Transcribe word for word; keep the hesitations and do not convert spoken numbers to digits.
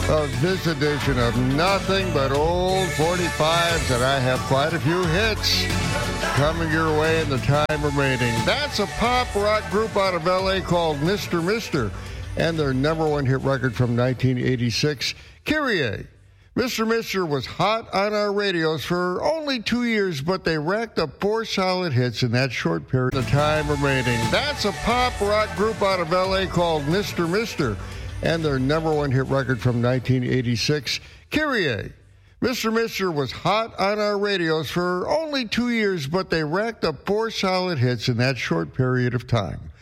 of this edition of Nothing But Old forty-fives, and I have quite a few hits coming your way in the time remaining. That's a pop rock group out of L A called Mister Mister and their number one hit record from nineteen eighty-six, Kyrie. Mister Mister was hot on our radios for only two years, but they racked up four solid hits in that short period of time remaining. That's a pop rock group out of L A called Mister Mister and their number one hit record from nineteen eighty-six, Kyrie. Mister Mister was hot on our radios for only two years, but they racked up four solid hits in that short period of time.